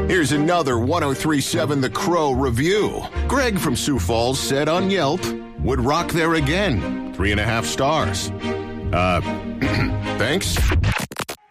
Here's another 1037 The Crow review. Greg from Sioux Falls said on Yelp, would rock there again. 3.5 stars. Thanks.